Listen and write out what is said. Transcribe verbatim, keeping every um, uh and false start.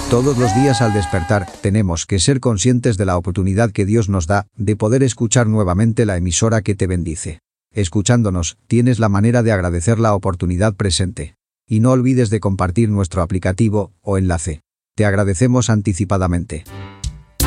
Todos los días al despertar, tenemos que ser conscientes de la oportunidad que Dios nos da de poder escuchar nuevamente la emisora que te bendice. Escuchándonos, tienes la manera de agradecer la oportunidad presente. Y no olvides de compartir nuestro aplicativo o enlace. Te agradecemos anticipadamente.